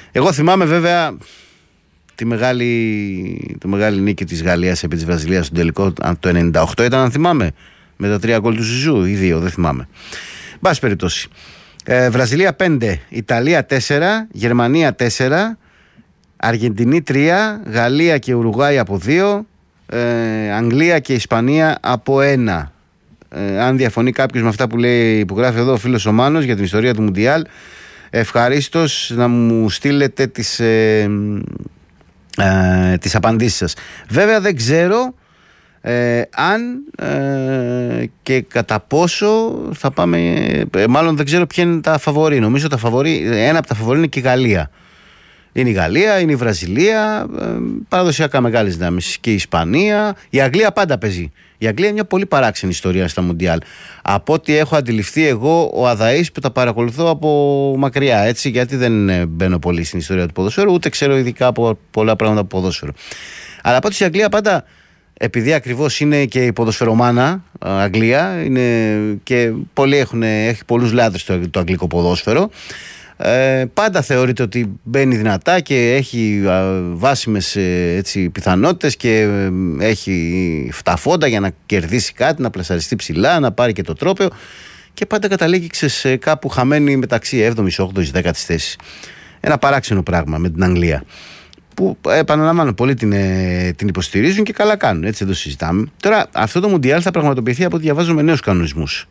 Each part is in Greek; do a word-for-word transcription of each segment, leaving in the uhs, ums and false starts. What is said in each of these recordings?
Εγώ θυμάμαι βέβαια τη μεγάλη, τη μεγάλη νίκη της Γαλλίας επί της Βραζιλίας στον τελικό, το ενενήντα οκτώ ήταν, αν θυμάμαι, με τα τρία γκολ του Ζιζού ή δύο, δεν θυμάμαι. Μπας περιπτώσει. Ε, Βραζιλία πέντε, Ιταλία τέσσερα, Γερμανία τέσσερα, Αργεντινή τρία, Γαλλία και Ουρουγουάη από δύο, ε, Αγγλία και Ισπανία από ένα. Ε, αν διαφωνεί κάποιος με αυτά που λέει, που γράφει εδώ ο φίλος ο Μάνος για την ιστορία του Μουντιάλ, ευχαρίστως να μου στείλετε τις, ε, ε, τις απαντήσεις σας. Βέβαια δεν ξέρω ε, αν ε, και κατά πόσο θα πάμε, ε, μάλλον δεν ξέρω ποια είναι τα φαβορί. Νομίζω τα φαβορί, ένα από τα φαβορί είναι και η Γαλλία. Είναι η Γαλλία, είναι η Βραζιλία, ε, παραδοσιακά μεγάλες δυνάμεις, και η Ισπανία. Η Αγγλία πάντα παίζει. Η Αγγλία είναι μια πολύ παράξενη ιστορία στα Μουντιάλ. Από ό,τι έχω αντιληφθεί εγώ, ο Αδαής, που τα παρακολουθώ από μακριά, έτσι, γιατί δεν μπαίνω πολύ στην ιστορία του ποδοσφαίρου, ούτε ξέρω ειδικά από πολλά πράγματα από ποδόσφαιρο. Αλλά από ό,τι η Αγγλία πάντα, επειδή ακριβώς είναι και η ποδοσφαιρομάνα Αγγλία, είναι και πολλοί έχουν, έχει πολλούς λάτρες το, το αγγλικό ποδόσφαιρο. Ε, πάντα θεωρείται ότι μπαίνει δυνατά και έχει α, βάσιμες ε, έτσι, πιθανότητες και ε, έχει τα φόντα για να κερδίσει κάτι, να πλασαριστεί ψηλά, να πάρει και το τρόπαιο, και πάντα καταλήγει σε κάπου χαμένη μεταξύ έβδομης, όγδοης, δέκατης θέσης. Ένα παράξενο πράγμα με την Αγγλία, που επαναλαμβάνω, πολλοί την, ε, την υποστηρίζουν και καλά κάνουν, έτσι, δεν το συζητάμε. Τώρα αυτό το Μουντιάλ θα πραγματοποιηθεί, από ό,τι διαβάζω, με νέους κανονισμούς.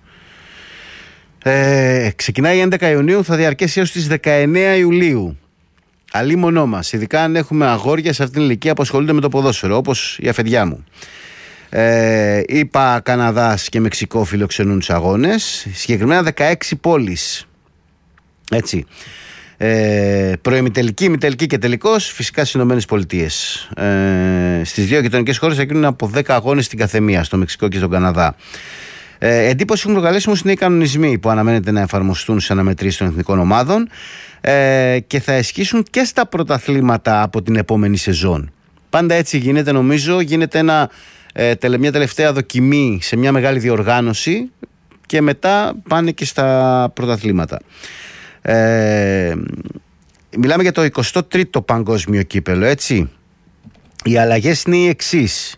Ε, ξεκινάει έντεκα Ιουνίου, θα διαρκέσει έως τις δεκαεννέα Ιουλίου. Αλίμονό μας, ειδικά αν έχουμε αγόρια σε αυτήν την ηλικία που ασχολούνται με το ποδόσφαιρο, όπως η αφεντιά μου. Ε, είπα, Καναδάς και Μεξικό φιλοξενούν τους αγώνες, συγκεκριμένα δεκαέξι πόλεις. Έτσι. Ε, προημιτελική, ημιτελική και τελικός φυσικά στις Ηνωμένες Πολιτείες. Ε, στις δύο γειτονικές χώρες θα γίνουν από δέκα αγώνες στην καθεμία, στο Μεξικό και στον Καναδά. Ε, εντύπωση έχουν προκαλέσει όμως είναι οι κανονισμοί που αναμένεται να εφαρμοστούν στις αναμετρήσεις των εθνικών ομάδων ε, και θα ισχύσουν και στα πρωταθλήματα από την επόμενη σεζόν. Πάντα έτσι γίνεται, νομίζω. Γίνεται ένα, ε, μια τελευταία δοκιμή σε μια μεγάλη διοργάνωση και μετά πάνε και στα πρωταθλήματα. Ε, μιλάμε για το εικοστό τρίτο παγκόσμιο κύπελο, έτσι. Οι αλλαγές είναι οι εξής.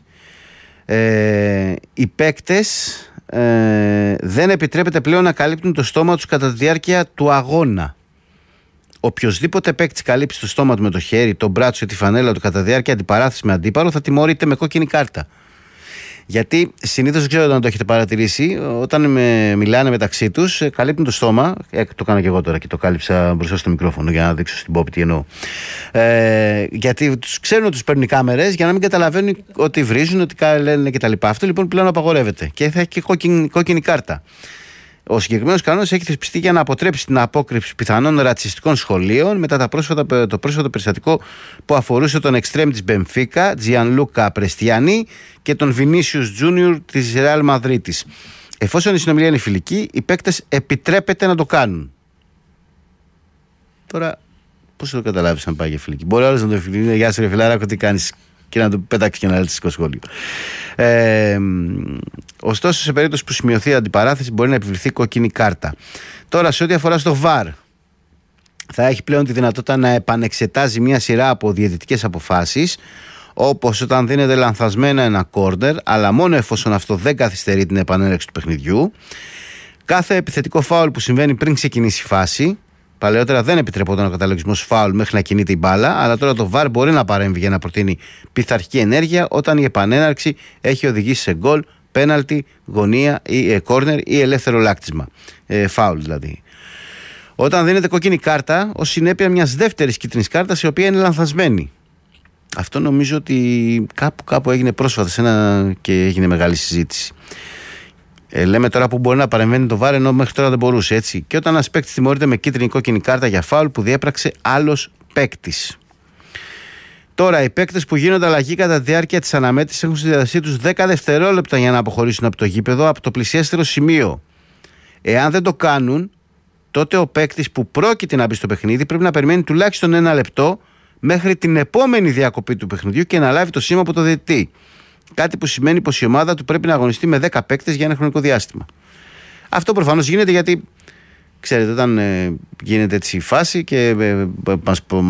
Ε, οι παίκτες Ε, δεν επιτρέπεται πλέον να καλύπτουν το στόμα τους κατά τη διάρκεια του αγώνα. Οποιοσδήποτε παίκτης καλύψει το στόμα του με το χέρι, το μπράτσο ή τη φανέλα του κατά τη διάρκεια αντιπαράθεση με αντίπαλο, θα τιμωρείται με κόκκινη κάρτα. Γιατί συνήθως, δεν ξέρω αν το έχετε παρατηρήσει, όταν με, μιλάνε μεταξύ τους, καλύπτουν το στόμα. Ε, το κάνω και εγώ τώρα και το κάλυψα μπροστά στο μικρόφωνο για να δείξω στην Πόπη τι εννοώ. Ε, γιατί τους ξέρουν ότι τους παίρνουν οι κάμερες για να μην καταλαβαίνουν ότι βρίζουν, ότι λένε κτλ. Αυτό λοιπόν πλέον απαγορεύεται και θα έχει και κόκκινη, κόκκινη κάρτα. Ο συγκεκριμένος κανόνας έχει θεσπιστεί για να αποτρέψει την απόκρυψη πιθανών ρατσιστικών σχολείων μετά τα πρόσφατα, το πρόσφατο περιστατικό που αφορούσε τον εξτρέμ της Μπενφίκα, Τζιανλούκα Πρεστιάνι, και τον Βινίσιους Τζούνιουρ της Ρεάλ Μαδρίτης. Εφόσον η συνομιλία είναι φιλική, οι παίκτες επιτρέπεται να το κάνουν. Τώρα, πώς θα το καταλάβεις αν πάει για φιλική? Μπορεί άλλος να το φιλική, γεια σου ρε φιλάρακο, τι κάνεις, και να το πετάξει και ένα ρατσιστικό σχόλιο. Ε, ωστόσο, σε περίπτωση που σημειωθεί αντιπαράθεση, μπορεί να επιβληθεί κόκκινη κάρτα. Τώρα, σε ό,τι αφορά στο βαρ, θα έχει πλέον τη δυνατότητα να επανεξετάζει μια σειρά από διαιτητικές αποφάσεις, όπως όταν δίνεται λανθασμένα ένα κόρνερ, αλλά μόνο εφόσον αυτό δεν καθυστερεί την επανέναρξη του παιχνιδιού. Κάθε επιθετικό φάουλ που συμβαίνει πριν ξεκινήσει η φάση. Παλαιότερα δεν επιτρεπόταν ο καταλογισμός φάουλ μέχρι να κινείται η μπάλα, αλλά τώρα το βαρ μπορεί να παρέμβει για να προτείνει πειθαρχική ενέργεια όταν η επανέναρξη έχει οδηγήσει σε γκολ, πέναλτι, γωνία ή κόρνερ ή ελεύθερο λάκτισμα. Ε, φάουλ δηλαδή. Όταν δίνεται κόκκινη κάρτα ως συνέπεια μιας δεύτερης κίτρινης κάρτας η οποία είναι λανθασμένη. Αυτό νομίζω ότι κάπου, κάπου έγινε πρόσφατα σε ένα και έγινε μεγάλη συζήτηση. Ε, λέμε τώρα που μπορεί να παρεμβαίνει το βαρ, ενώ μέχρι τώρα δεν μπορούσε, έτσι. Και όταν ένας παίκτης τιμωρείται με κίτρινη κόκκινη κάρτα για φάουλ που διέπραξε άλλος παίκτης. Τώρα, οι παίκτες που γίνονται αλλαγή κατά τη διάρκεια της αναμέτρησης έχουν στη διαδικασία τους δέκα δευτερόλεπτα για να αποχωρήσουν από το γήπεδο από το πλησιέστερο σημείο. Εάν δεν το κάνουν, τότε ο παίκτης που πρόκειται να μπει στο παιχνίδι πρέπει να περιμένει τουλάχιστον ένα λεπτό μέχρι την επόμενη διακοπή του παιχνιδιού και να λάβει το σήμα από το διαιτητή. Κάτι που σημαίνει πως η ομάδα του πρέπει να αγωνιστεί με δέκα παίκτες για ένα χρονικό διάστημα. Αυτό προφανώς γίνεται γιατί, ξέρετε, όταν ε, γίνεται έτσι η φάση και ε, μας